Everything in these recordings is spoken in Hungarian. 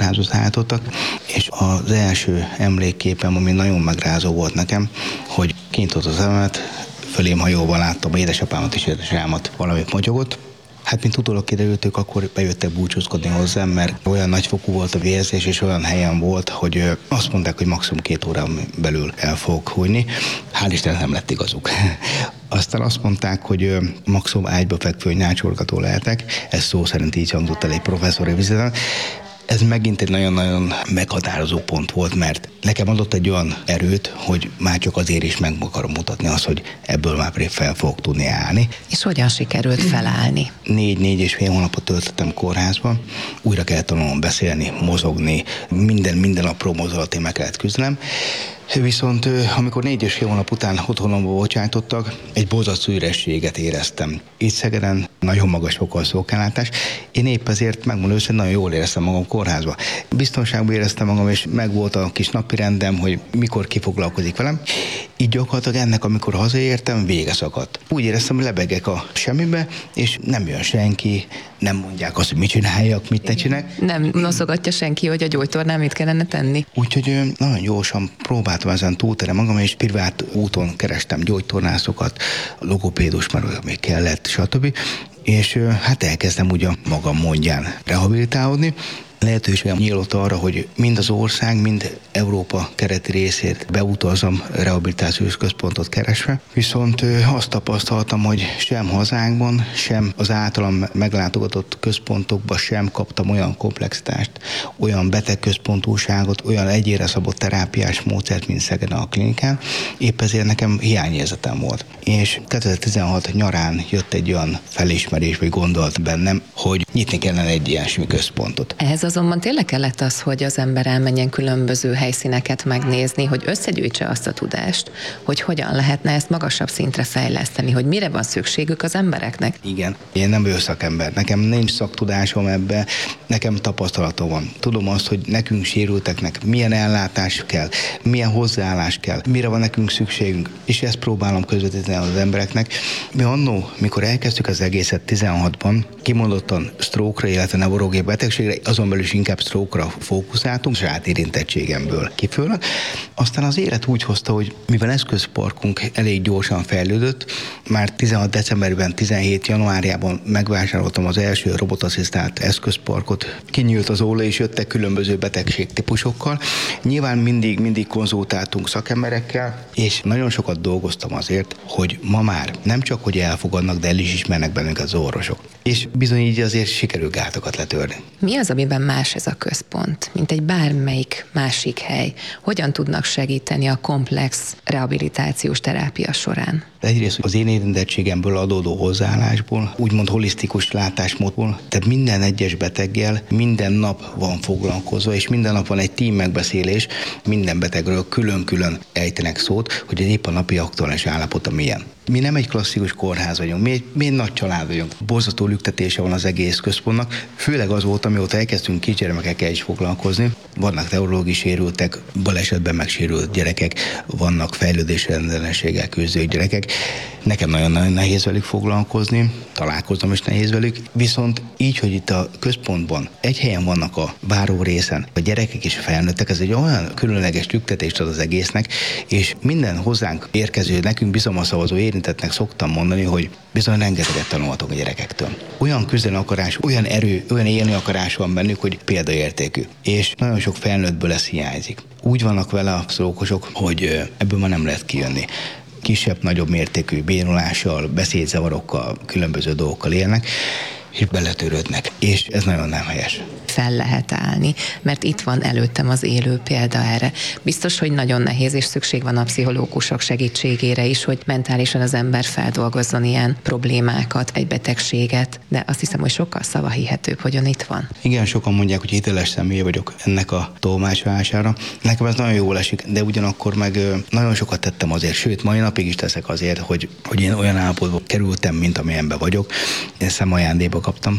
kórházhoz állítottak, és az első emlékképem, ami nagyon megrázó volt nekem, hogy kinyitott az szememet, fölém hajóban láttam édesapámat és édesanyámat, valamit motyogott. Hát, mint utólag kiderült, ők akkor bejöttek búcsúzkodni hozzám, mert olyan nagyfokú volt a vérzés, és olyan helyen volt, hogy azt mondták, hogy maximum 2 órán belül el fogok hunyni. Hál' Istennek nem lett igazuk. Aztán azt mondták, hogy maximum ágyba fekvő nyálcsorgató lehetek. Ez szó szerint így hangzott el egy professzori viziten. Ez megint egy nagyon-nagyon meghatározó pont volt, mert nekem adott egy olyan erőt, hogy már csak azért is meg akarom mutatni azt, hogy ebből már fel fogok tudni állni. És hogyan sikerült felállni? 4-4,5 hónapot töltöttem kórházban, újra kellett tanulnom beszélni, mozogni, minden apró mozdulatén meg kellett küzdenem. Viszont amikor 4,5 hónap után otthonomba bocsájtottak, egy borzasztó ürességet éreztem. Itt Szegeden nagyon magas fokú a szolgáltatás. Én épp ezért, megmondom őszintén, nagyon jól éreztem magam kórházba. Biztonságban éreztem magam, és megvolt a kis napirendem, hogy mikor ki foglalkozik velem. Így gyakorlatilag ennek, amikor hazaértem, vége szakadt. Úgy éreztem, hogy lebegek a semmibe, és nem jön senki, nem mondják azt, hogy mit csináljak, mit ne csinálják. Nem noszogatja senki, hogy a gyógytornán mit kellene tenni. Úgyhogy nagyon gyorsan próbáltam ezen túltenni magam, és privát úton kerestem gyógytornászokat, logopédus, mert még kellett, stb. És hát elkezdtem ugye magam módján rehabilitálódni. Lehetőségem nyílt arra, hogy mind az ország, mind Európa kereti részét beutazzam rehabilitációs központot keresve. Viszont azt tapasztaltam, hogy sem hazánkban, sem az általam meglátogatott központokban sem kaptam olyan komplexitást, olyan betegközpontúságot, olyan egyére szabott terápiás módszert, mint Szegeden a klinikán. Épp ezért nekem hiányérzetem volt. És 2016 nyarán jött egy olyan felismerés vagy gondolat bennem, hogy nyitni kellene egy ilyesmi központot. Ehhez azonban tényleg kellett az, hogy az ember elmenjen különböző helyszíneket megnézni, hogy összegyűjtse azt a tudást, hogy hogyan lehetne ezt magasabb szintre fejleszteni, hogy mire van szükségük az embereknek. Igen, én nem vagyok szakember, nekem nincs szaktudásom ebbe, nekem tapasztalatom van. Tudom azt, hogy nekünk sérülteknek milyen ellátás kell, milyen hozzáállás kell, mire van nekünk szükségünk, és ezt próbálom közvetíteni az embereknek. Mi annó, mikor elkezdtük az egészet 16-ban, kimondottan stroke-ra, illetve neurológiai betegségre, azon belül is inkább stroke-ra fókuszáltunk, saját érintettségemből kifőleg. Aztán az élet úgy hozta, hogy mivel eszközparkunk elég gyorsan fejlődött, már 16 decemberben, 17 januárjában megvásároltam az első robotasszisztált eszközparkot, kinyílt az óla, és jöttek különböző betegségtípusokkal. Nyilván mindig konzultáltunk szakemberekkel, és nagyon sokat dolgoztam azért, hogy ma már nem csak, hogy elfogadnak, de el is ismernek bennünket az orvosok. És bizony így azért sikerül gátokat letörni. Mi az, amiben más ez a központ, mint egy bármelyik másik hely? Hogyan tudnak segíteni a komplex rehabilitációs terápia során? Egyrészt az én érintettségemből adódó hozzáállásból, úgymond holisztikus látásmódból, tehát minden egyes beteggel minden nap van foglalkozva, és minden nap van egy tím megbeszélés, minden betegről külön-külön ejtenek szót, hogy épp a napi aktuális állapota milyen. Mi nem egy klasszikus kórház vagyunk, mi egy nagy család vagyunk. Borzató lüktetése van az egész központnak, főleg az volt, amióta elkezdtünk kisgyermekekkel is foglalkozni. Vannak neurológiai sérültek, balesetben megsérült gyerekek, vannak fejlődésrendellenességgel küzdő gyerekek. Nekem nagyon-nagyon nehéz velük foglalkozni, találkozom is nehéz velük, viszont így, hogy itt a központban egy helyen vannak a váró részen, a gyerekek és a felnőttek, ez egy olyan különleges lüktetést ad az egésznek, és minden hozzánk érkező, nekünk bizalomszavazó érintettnek szoktam mondani, hogy bizony rengeteget tanulhatok a gyerekektől. Olyan küzdeni akarás, olyan erő, olyan élni akarás van bennük, hogy példaértékű. És nagyon sok felnőttből ez hiányzik. Úgy vannak vele a szlókosok, hogy ebből már nem lehet kijönni. Kisebb-nagyobb mértékű bénulással, beszédzavarokkal, különböző dolgokkal élnek, és beletörődnek. És ez nagyon nem helyes. Fel lehet állni, mert itt van előttem az élő példa erre. Biztos, hogy nagyon nehéz, és szükség van a pszichológusok segítségére is, hogy mentálisan az ember feldolgozzon ilyen problémákat, egy betegséget, de azt hiszem, hogy sokkal szavahihetőbb, hogy ön itt van. Igen, sokan mondják, hogy hiteles személy vagyok ennek a tolmácsolására. Nekem ez nagyon jól esik, de ugyanakkor meg nagyon sokat tettem azért, sőt, mai napig is teszek azért, hogy én olyan állapotba kerültem, mint amilyenben vagyok. Én szemajándékba kaptam.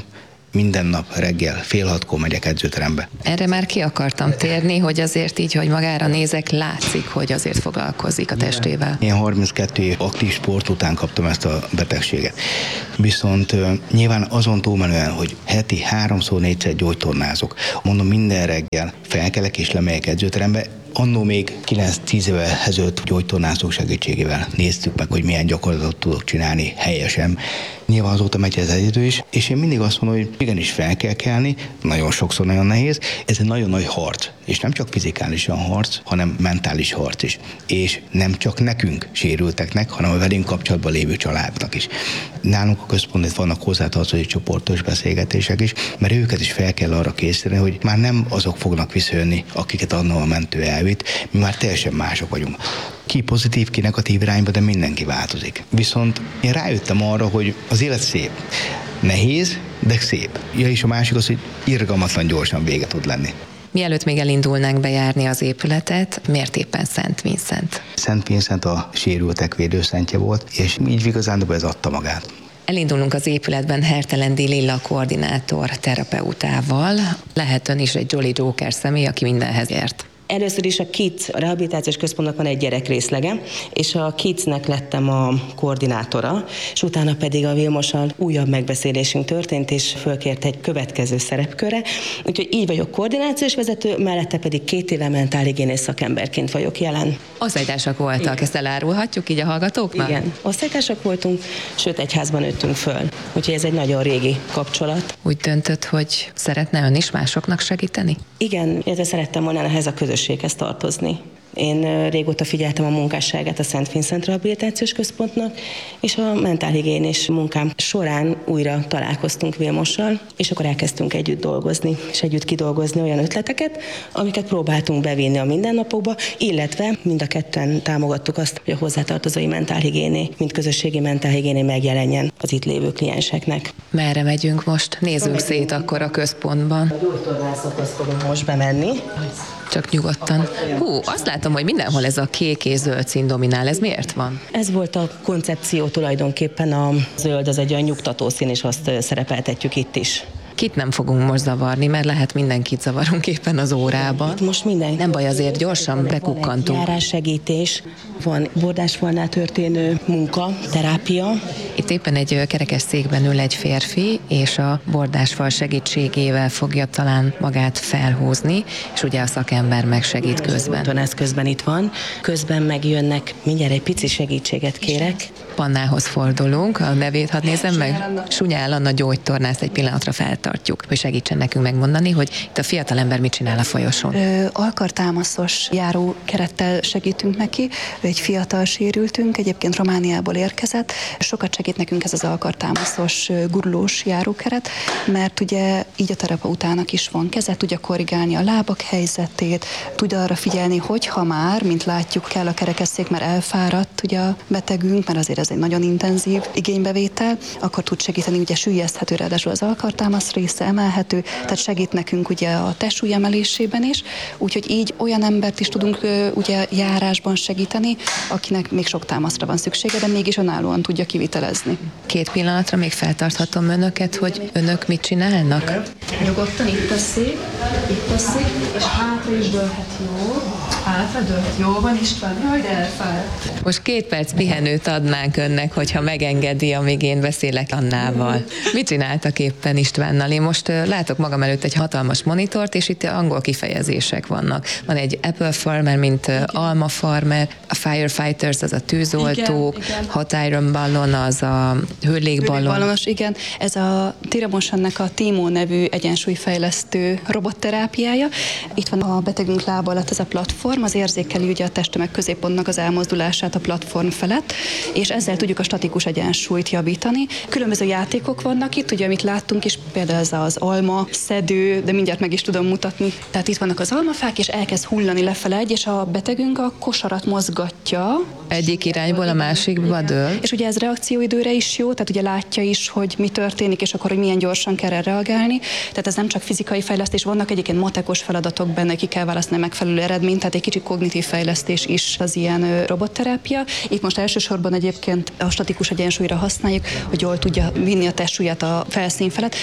minden nap reggel 5:30 megyek edzőterembe. Erre már ki akartam térni, hogy azért így, hogy magára nézek, látszik, hogy azért foglalkozik a testével. Én 32 év aktív sport után kaptam ezt a betegséget. Viszont nyilván azon túlmenően, hogy heti 3-4-szer gyógytornázok, mondom, minden reggel felkelek és lemegyek edzőterembe. Annó még 9-10 évvel ezelőtt gyógytornászók segítségével néztük meg, hogy milyen gyakorlatot tudok csinálni helyesen. Nyilván azóta megy ez az idő is, és én mindig azt mondom, hogy igenis fel kell kelni, nagyon sokszor nagyon nehéz. Ez egy nagyon nagy harc, és nem csak fizikálisan harc, hanem mentális harc is. És nem csak nekünk sérülteknek, hanem a velünk kapcsolatban lévő családnak is. Nálunk a központban vannak hozzátartozó csoportos beszélgetések is, mert őket is fel kell arra készíteni, hogy már nem azok fognak visszajönni, akiket annól a mentő elvitt, mi már teljesen mások vagyunk. Ki pozitív, ki negatív irányba, de mindenki változik. Viszont én rájöttem arra, hogy az élet szép. Nehéz, de szép. Ja, és a másik az, hogy irgalmatlan gyorsan vége tud lenni. Mielőtt még elindulnánk bejárni az épületet, miért éppen Szent Vincent? Szent Vincent a sérültek védőszentje volt, és így igazán ez adta magát. Elindulunk az épületben Hertelendi Lilla koordinátor terapeutával. Lehet ön is egy Jolly Joker személy, aki mindenhez ért. Először is a KIDS, a rehabilitációs központnak van egy gyerekrészlege, és a KIDS-nek lettem a koordinátora, és utána pedig a Vilmossal újabb megbeszélésünk történt, és fölkért egy következő szerepkörre. Úgyhogy így vagyok koordinációs vezető, mellette pedig 2 éve mentálhigiénész szakemberként vagyok jelen. Osztálytársak voltak, igen. Ezt elárulhatjuk így a hallgatóknak? Igen, osztálytársak voltunk, sőt egyházban nőttünk föl. Úgyhogy ez egy nagyon régi kapcsolat. Úgy döntött, hogy szeretne ön is másoknak segíteni? Igen, illetve szerettem volna ehhez a közösséghez tartozni. Én régóta figyeltem a munkásságát a Szent Vincent Rehabilitációs Központnak, és a mentálhigiénés munkám során újra találkoztunk Vilmossal, és akkor elkezdtünk együtt dolgozni, és együtt kidolgozni olyan ötleteket, amiket próbáltunk bevinni a mindennapokba, illetve mind a ketten támogattuk azt, hogy a hozzátartozói mentálhigiéné, mint közösségi mentálhigiéné megjelenjen az itt lévő klienseknek. Merre megyünk most? Nézzünk szét akkor a központban. A gyógytornászokhoz fogunk most bemenni. Csak nyugodtan. Azt látom, hogy mindenhol ez a kék és zöld szín dominál. Ez miért van? Ez volt a koncepció tulajdonképpen, a zöld az egy olyan nyugtató szín, és azt szerepeltetjük itt is. Kit nem fogunk most zavarni, mert lehet mindenkit zavarunk éppen az órában. Itt most minden. Nem baj, azért gyorsan bekukkantunk. Van járássegítés, van bordásfalnál történő munka, terápia. Itt éppen egy kerekes székben ül egy férfi, és a bordásfal segítségével fogja talán magát felhúzni, és ugye a szakember megsegít közben. Ez közben itt van, közben megjönnek, mindjárt egy pici segítséget kérek. Pannához fordulunk, a nevét hadd nézem meg. Sunyál Anna gyógytornász, egy pillanatra feltartjuk, hogy segítsen nekünk megmondani, hogy itt a fiatalember mit csinál a folyosón. Alkartámaszos járókerettel segítünk neki, ő egy fiatal sérültünk, egyébként Romániából érkezett. Sokat segít nekünk ez az alkartámaszos gurulós járókeret, mert ugye így a terapeutának is van keze, tudja korrigálni a lábak helyzetét, tudja arra figyelni, hogy ha már, mint látjuk, kell a kerekesszék, mert elfáradt ugye a betegünk, mert azért ez egy nagyon intenzív igénybevétel, akkor tud segíteni, ugye süllyeszthető, ráadásul az alkartámasz része emelhető, tehát segít nekünk ugye a testsúly emelésében is, úgyhogy így olyan embert is tudunk ugye járásban segíteni, akinek még sok támaszra van szüksége, de mégis önállóan tudja kivitelezni. 2 pillanatra még feltarthatom önöket, hogy önök mit csinálnak? Nyugodtan, itt a szék, és hátra is dőlhet, jó? Hátra dőlhet, jó van István, jaj, de elfáradt. Most 2 perc pihenőt adnánk önnek, hogyha megengedi, amíg én beszélek Annával. Mit csináltak éppen Istvánnal? Én most látok magam előtt egy hatalmas monitort, és itt angol kifejezések vannak. Van egy Apple Farmer, mint Alma Farmer, a Firefighters, az a tűzoltók, igen. Hot Iron Ballon, az a hőlégballon. Hőlégbalonos, igen. Ez a Tiramosannak a Timo nevű egyensúlyfejlesztő robotterápiája. Itt van a betegünk lába alatt ez a platform, az érzékeli ugye a testtömeg középpontnak az elmozdulását a platform felett, és ezzel tudjuk a statikus egyensúlyt javítani. Különböző játékok vannak itt, ugye amit láttunk is, például ez az alma szedő, de mindjárt meg is tudom mutatni. Tehát itt vannak az almafák, és elkezd hullani lefele, és a betegünk a kosarat mozgatja. Egyik irányból a másikba dől. És ugye ez reakcióidőre is jó, tehát ugye látja is, hogy mi történik, és akkor, hogy milyen gyorsan kell erre reagálni. Tehát ez nem csak fizikai fejlesztés, vannak egyébként matekos feladatok benne, ki kell választani megfelelő eredményt, tehát egy kicsi kognitív fejlesztés is az ilyen robotterápia. Itt most elsősorban egyébként a statikus egyensúlyra használjuk, hogy jól tudja vinni a testsúlyát a felszín felett, nem csak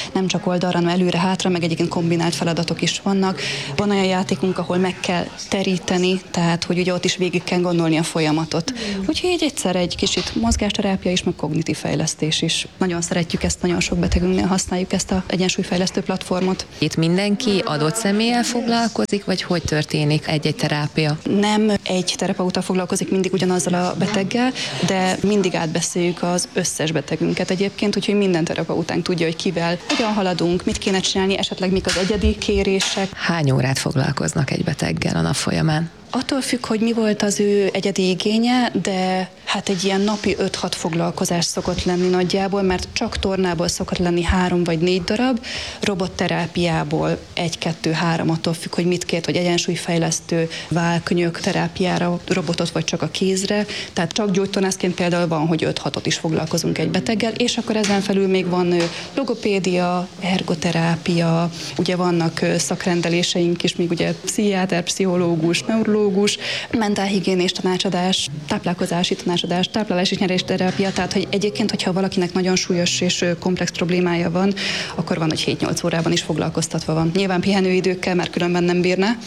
egyik oldalra, hanem előre-hátra, meg egyébként kombinált feladatok is vannak. Van olyan játékunk, ahol meg kell teríteni, tehát hogy ugye ott is végig kell gondolni a folyamatot. Úgyhogy így egyszer egy kicsit mozgásterápia is, meg kognitív fejlesztés is. Nagyon szeretjük ezt, nagyon sok betegünknél használjuk ezt az egyensúlyfejlesztő platformot. Itt mindenki adott személlyel foglalkozik, vagy hogy történik egy-egy terápia? Nem egy terapeuta foglalkozik mindig ugyanazzal a beteggel, de mindig átbeszéljük az összes betegünket egyébként, úgyhogy minden terapeutánk tudja, hogy kivel hogyan haladunk, mit kéne csinálni, esetleg mik az egyedi kérések. Hány órát foglalkoznak egy beteggel a nap folyamán? Attól függ, hogy mi volt az ő egyedi igénye, de hát egy ilyen napi 5-6 foglalkozás szokott lenni nagyjából, mert csak tornából szokott lenni 3 vagy 4 darab, robotterápiából 1-2-3, attól függ, hogy mit kért, hogy egyensúlyfejlesztő, vállkönyök terápiára robotot, vagy csak a kézre. Tehát csak gyógytornászként például van, hogy 5-6-ot is foglalkozunk egy beteggel, és akkor ezen felül még van logopédia, ergoterápia, ugye vannak szakrendeléseink is, még ugye pszichiáter, pszichológus, neurológus, mentálhigiénés tanácsadás, táplálkozási tanácsadás, táplálási nyerésterápia, tehát hogy egyébként, hogyha valakinek nagyon súlyos és komplex problémája van, akkor van, hogy 7-8 órában is foglalkoztatva van. Nyilván pihenőidőkkel, mert különben nem bírná,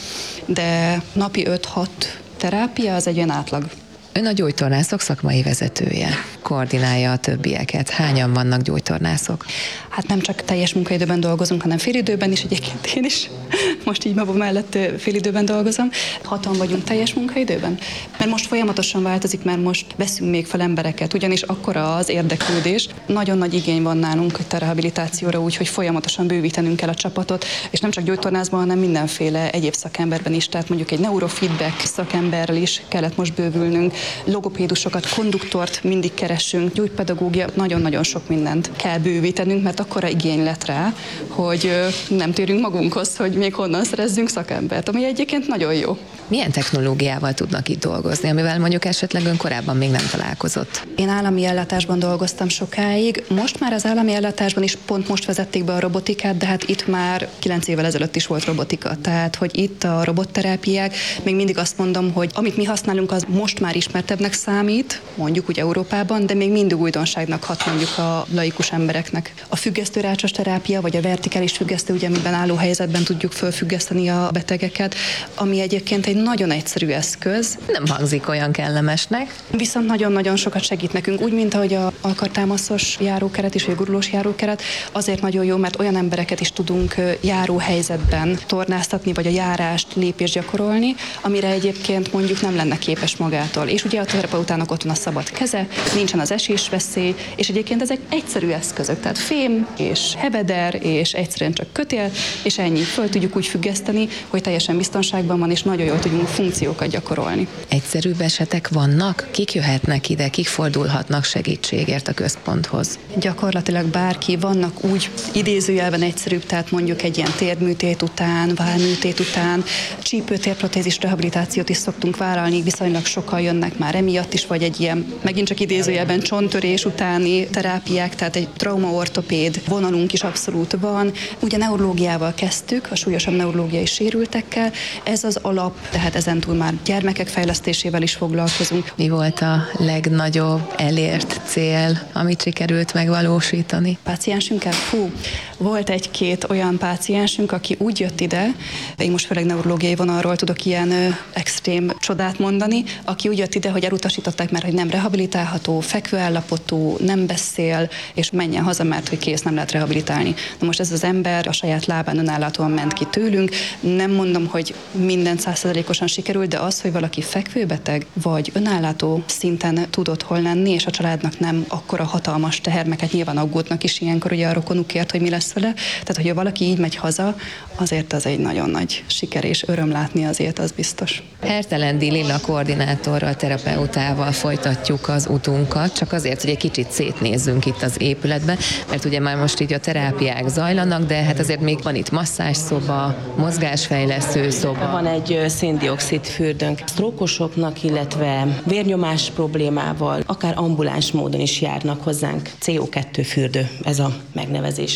de napi 5-6 terápia az egy olyan átlag. Ön a gyógytornászok szakmai vezetője, koordinálja a többieket. Hányan vannak gyógytornászok? Hát nem csak teljes munkaidőben dolgozunk, hanem félidőben is, egyébként én is. Most így magam mellett félidőben dolgozom. 6-an vagyunk teljes munkaidőben. Mert most folyamatosan változik, mert most veszünk még fel embereket, ugyanis akkora az érdeklődés. Nagyon nagy igény van nálunk a rehabilitációra, úgyhogy folyamatosan bővítenünk kell a csapatot, és nem csak gyógytornászban, hanem mindenféle egyéb szakemberben is. Tehát mondjuk egy neurofeedback szakemberrel is kellett most bővülnünk, logopédusokat, konduktort mindig keresünk, gyógypedagógia, nagyon-nagyon sok mindent kell bővítenünk, mert akkora igény lett rá, hogy nem térünk magunkhoz, hogy még honnan szerezzünk szakembert, ami egyébként nagyon jó. Milyen technológiával tudnak itt dolgozni, amivel mondjuk esetleg ön korábban még nem találkozott? Én állami ellátásban dolgoztam sokáig, most már az állami ellátásban is pont most vezették be a robotikát, de hát itt már 9 évvel ezelőtt is volt robotika, tehát hogy itt a robotterápiák, még mindig azt mondom, hogy amit mi használunk, az most már ismertebbnek számít, mondjuk úgy Európában, de még mindig újdonságnak hat mondjuk a laikus embereknek. A függesztőrácsos terápia, vagy a vertikális függesztő, ugye amiben álló helyzetben tudjuk fölfüggeszteni a betegeket, ami egyébként egy nagyon egyszerű eszköz. Nem hangzik olyan kellemesnek. Viszont nagyon-nagyon sokat segít nekünk, úgy, mint ahogy a alkartámaszos járókeret is, vagy a gurulós járókeret, azért nagyon jó, mert olyan embereket is tudunk járóhelyzetben tornáztatni, vagy a járást, lépést gyakorolni, amire egyébként mondjuk nem lenne képes magától. És ugye a terapeutának ott van a szabad keze, nincsen az esésveszély, és egyébként ezek egyszerű eszközök, tehát fém és hebeder, és egyszerűen csak kötél, és ennyi. Föl tudjuk úgy függeszteni, hogy teljesen biztonságban van, és nagyon jól tudjunk funkciókat gyakorolni. Egyszerűbb esetek vannak? Kik jöhetnek ide, kik fordulhatnak segítségért a központhoz? Gyakorlatilag bárki, vannak úgy idézőjelben egyszerűbb, tehát mondjuk egy ilyen térműtét után, vállműtét után, csípőtérprotézis rehabilitációt is szoktunk vállalni, viszonylag sokan jönnek már emiatt is, vagy egy ilyen, megint csak idézőjelben csonttörés utáni terápiák, tehát egy traumaortopéd vonalunk is abszolút van. Ugye neurológiával kezdtük, a súlyosabb neurológiai sérültekkel, ez az alap, tehát ezentúl már gyermekek fejlesztésével is foglalkozunk. Mi volt a legnagyobb elért cél, amit sikerült megvalósítani? Páciensünkkel? Volt egy-két olyan páciensünk, aki úgy jött ide, én most főleg neurológiai vonalról tudok ilyen extrém csodát mondani, aki úgy jött ide, hogy elutasították, mert hogy nem rehabilitálható, fekvőállapotú, nem beszél, és menjen haza, mert hogy kész, nem lehet rehabilitálni. Na most ez az ember a saját lábán önállátóan ment ki tőlünk. Nem mondom, hogy minden 100%-osan sikerült, de az, hogy valaki fekvőbeteg, vagy önállátó szinten tud otthon lenni, és a családnak nem akkora hatalmas teher, meg hát nyilván aggódnak is ilyenkor ugye a rokonukért, hogy mi lesz vele. Tehát, hogyha valaki így megy haza, azért az egy nagyon nagy siker és öröm látni azért, az biztos. Hertelendi Lilla koordinátorral, terapeutával folytatjuk az utunkat, csak azért, hogy egy kicsit szétnézzünk itt az épületben, mert ugye már most így a terápiák zajlanak, de hát azért még van itt masszázsszoba, mozgásfejlesztő szoba. Van egy széndioxid fürdőnk sztrókosoknak, illetve vérnyomás problémával, akár ambuláns módon is járnak hozzánk. CO2 fürdő, ez a megnevezése.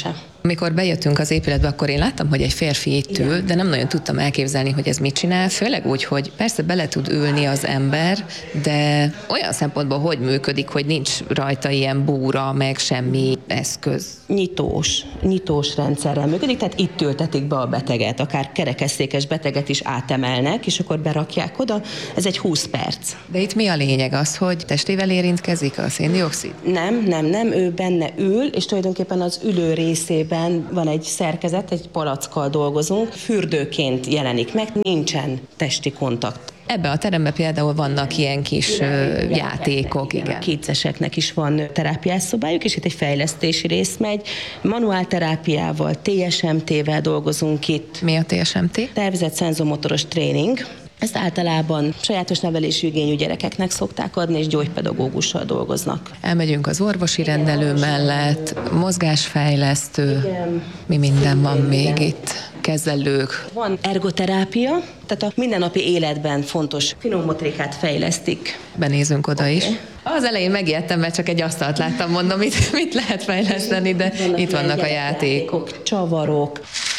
Amikor bejöttünk az épületbe, akkor én láttam, hogy egy férfi itt ül, de nem nagyon tudtam elképzelni, hogy ez mit csinál, főleg úgy, hogy persze bele tud ülni az ember, de olyan szempontból hogy működik, hogy nincs rajta ilyen búra, meg semmi eszköz. Nyitós rendszerrel működik, tehát itt ültetik be a beteget, akár kerekesszékes beteget is átemelnek, és akkor berakják oda, ez egy 20 perc. De itt mi a lényeg? Az, hogy testével érintkezik a széndioxid? Nem, ő benne ül, és tulajdonképpen az ülő részében van egy szerkezet, egy palackkal dolgozunk, fürdőként jelenik meg, nincsen testi kontakt. Ebben a teremben például vannak ilyen kis játékok, igen. A kétszereseknek is van terápiás szobájuk, és itt egy fejlesztési rész megy. Manuálterápiával, TSMT-vel dolgozunk itt. Mi a TSMT? Tervezett szenzomotoros tréning. Ezt általában sajátos nevelésű igényű gyerekeknek szokták adni, és gyógypedagógussal dolgoznak. Elmegyünk az orvosi rendelő mellett, mozgásfejlesztő, mi minden van még itt, kezelők. Van ergoterápia, tehát a mindennapi életben fontos finom motorikát fejlesztik. Benézünk oda is. Az elején megijedtem, mert csak egy asztalt láttam, mondom, mit lehet fejleszteni, de itt vannak a játékok. Csavarok,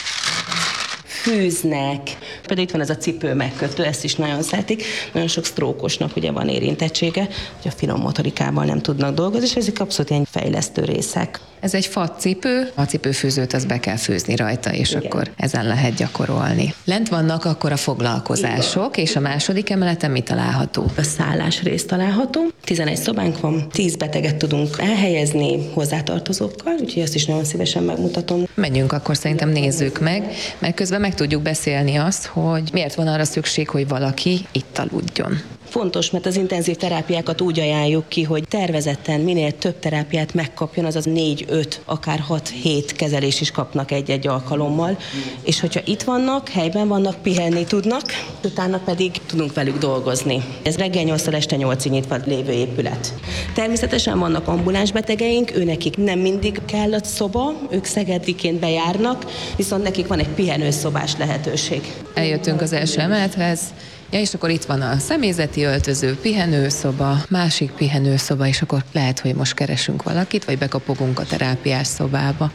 fűznek. Például itt van ez a cipő megkötő, ezt is nagyon szeretik. Nagyon sok sztrókosnak ugye van érintettsége, hogy a finom motorikával nem tudnak dolgozni, és ezek abszolút ilyen fejlesztő részek. Ez egy fatcipő, a cipőfűzőt az be kell fűzni rajta, és igen, akkor ezen lehet gyakorolni. Lent vannak akkor a foglalkozások, és a második emeleten mi található? A szállás rész található. 11 szobánk van, 10 beteget tudunk elhelyezni hozzátartozókkal, úgyhogy ezt is nagyon szívesen megmutatom. Menjünk akkor, szerintem nézzük meg, mert közben meg tudjuk beszélni azt, hogy miért van arra szükség, hogy valaki itt aludjon. Fontos, mert az intenzív terápiákat úgy ajánljuk ki, hogy tervezetten minél több terápiát megkapjon, azaz 4-5, akár 6-7 kezelés is kapnak egy-egy alkalommal, és hogyha itt vannak, helyben vannak, pihenni tudnak, utána pedig tudunk velük dolgozni. Ez reggel 8-tól este 8-ig nyitva lévő épület. Természetesen vannak ambuláns betegeink, őnekik nem mindig kell a szoba, ők szegediként bejárnak, viszont nekik van egy pihenőszobás lehetőség. Eljöttünk az első emelethez, ja, és akkor itt van a személyzeti öltöző, pihenőszoba, másik pihenőszoba, és akkor lehet, hogy most keresünk valakit, vagy bekapogunk a terápiás szobába.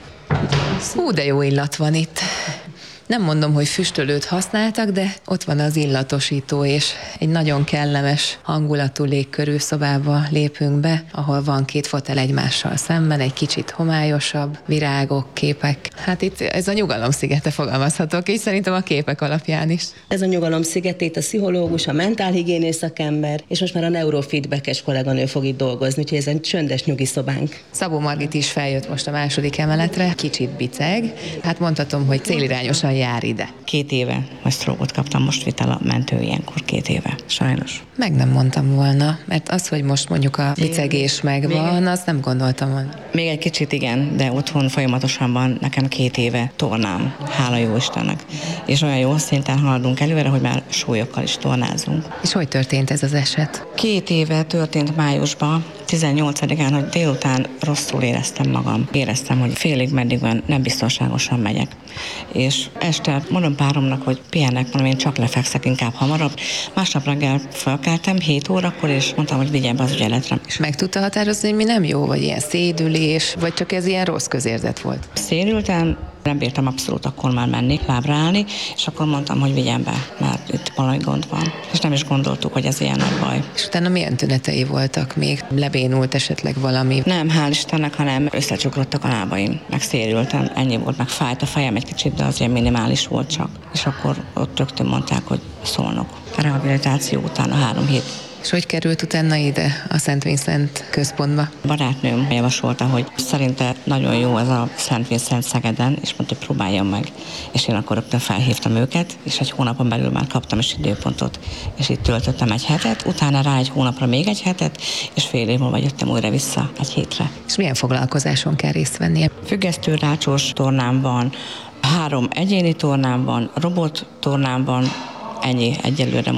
Hú, de jó illat van itt. Nem mondom, hogy füstölőt használtak, de ott van az illatosító, és egy nagyon kellemes hangulatú légkörű szobába lépünk be, ahol van 2 fotel egymással szemben, egy kicsit homályosabb, virágok, képek. Hát itt ez a nyugalom-szigete, fogalmazhatok így, szerintem a képek alapján is. Ez a nyugalom-sziget, itt a pszichológus, a mentálhigiénész szakember, és most már a neurofeedbackes kolléganő fog itt dolgozni, úgyhogy ez egy csöndes nyugi szobánk. Szabó Margit is feljött most a második emeletre, kicsit biceg. Hát mondhatom, hogy célirányosan jár ide. 2 éve, hogy sztrókot kaptam, most vitala mentő ilyenkor 2 éve, sajnos. Meg nem mondtam volna, mert az, hogy most mondjuk a bicegés megvan, azt nem gondoltam volna. Még egy kicsit igen, de otthon folyamatosan van nekem 2 éve tornám, hála jó Istennek. És olyan jó szinten haladunk előre, hogy már súlyokkal is tornázunk. És hogy történt ez az eset? 2 éve történt májusban, 18-án, hogy délután rosszul éreztem magam. Éreztem, hogy félig meddig van, nem biztonságosan megyek. És este mondom páromnak, hogy pihenek, mondom, én csak lefekszek inkább hamarabb. Másnap reggel felkeltem 7 órakor, és mondtam, hogy vigyem be az ügyeletre. És meg tudta határozni, hogy mi nem jó, vagy ilyen szédülés, vagy csak ez ilyen rossz közérzet volt? Szédültem, nem bírtam abszolút akkor már menni, lábra állni, és akkor mondtam, hogy vigyem be, mert itt valami gond van. És nem is gondoltuk, hogy ez ilyen nagy baj. És utána milyen tünetei voltak még? Lebénult esetleg valami? Nem, hál' Istennek, hanem összecsukrodtak a lábaim, meg szédültem, ennyi volt, meg fájt a fejem egy kicsit, de az ilyen minimális volt csak. És akkor ott rögtön mondták, hogy szólnok. A rehabilitáció után a 3 hét. És hogy került utána ide a Szent Vincent központba? A barátnőm javasolta, hogy szerinte nagyon jó ez a Szent Vincent Szegeden, és mondta, hogy próbáljam meg. És én akkor rögtön felhívtam őket, és egy hónapon belül már kaptam is időpontot, és itt töltöttem 1 hetet, utána rá 1 hónapra még 1 hetet, és fél év múlva jöttem újra vissza 1 hétre. És milyen foglalkozáson kell részt vennie? Függesztő rácsos tornám van, 3 egyéni tornám van, robot tornám van, ennyi egyelőre most.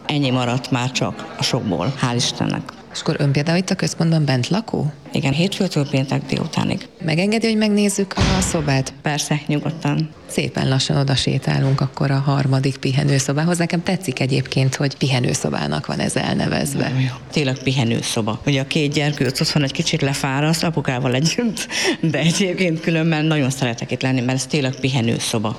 Ennyi maradt már csak a sokból, hál' Istennek. És akkor ön például itt a központban bent lakó? Igen, hétfőtől péntek délutánig. Megengedi, hogy megnézzük a szobát? Persze, nyugodtan. Szépen lassan oda sétálunk akkor a harmadik pihenőszobához. Nekem tetszik egyébként, hogy pihenőszobának van ez elnevezve. Tényleg pihenőszoba. Ugye a 2 gyerkőc otthon egy kicsit lefáraszt, apukával együtt, de egyébként különben nagyon szeretek itt lenni, mert ez tényleg pihenőszoba.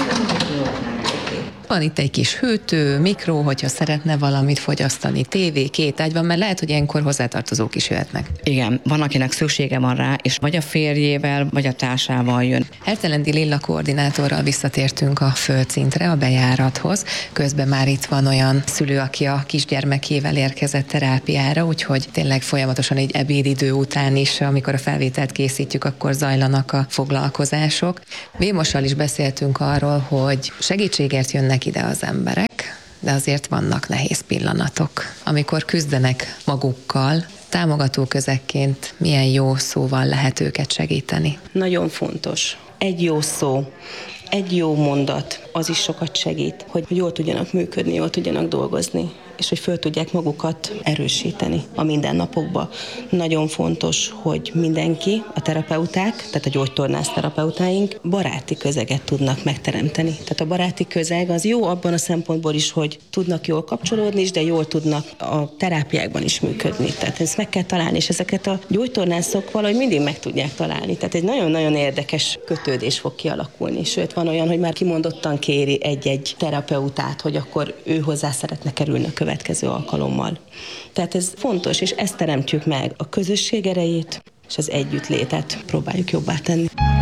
Van itt egy kis hűtő, mikró, hogyha szeretne valamit fogyasztani, tévé, 2 ágy van, mert lehet, hogy ilyenkor hozzátartozók is jöhetnek. Igen, van, akinek szüksége van rá, és vagy a férjével, vagy a társával jön. Hertelendi Lilla koordinátorral visszatértünk a földszintre, a bejárathoz. Közben már itt van olyan szülő, aki a kisgyermekével érkezett terápiára, úgyhogy tényleg folyamatosan egy ebédidő után is, amikor a felvételt készítjük, akkor zajlanak a foglalkozások. Vémossal is beszéltünk arról, hogy segítségért jönnek ide az emberek, de azért vannak nehéz pillanatok, amikor küzdenek magukkal. Támogató közegként milyen jó szóval lehet őket segíteni? Nagyon fontos. Egy jó szó, egy jó mondat, az is sokat segít, hogy jól tudjanak működni, jól tudjanak dolgozni, és hogy föl tudják magukat erősíteni a mindennapokban. Nagyon fontos, hogy mindenki, a terapeuták, tehát a gyógytornász terapeutáink baráti közeget tudnak megteremteni. Tehát a baráti közeg az jó abban a szempontból is, hogy tudnak jól kapcsolódni is, de jól tudnak a terápiákban is működni. Tehát ezt meg kell találni, és ezeket a gyógytornászok valahogy mindig meg tudják találni. Tehát egy nagyon-nagyon érdekes kötődés fog kialakulni. Sőt, van olyan, hogy már kimondottan kéri egy-egy terapeutát, hogy akkor ő hozzá szeretne kerülni a következő alkalommal. Tehát ez fontos, és ezt teremtjük meg, a közösség erejét, és az együttlétet próbáljuk jobbá tenni.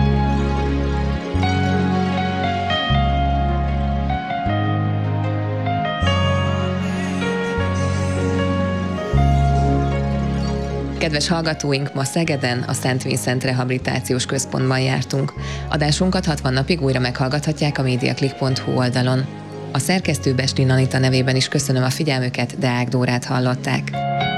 Kedves hallgatóink, ma Szegeden a Szent Vincent Rehabilitációs Központban jártunk. Adásunkat 60 napig újra meghallgathatják a mediaclick.hu oldalon. A szerkesztő Bestlin Anita nevében is köszönöm a figyelmüket, Deák Dórát hallották.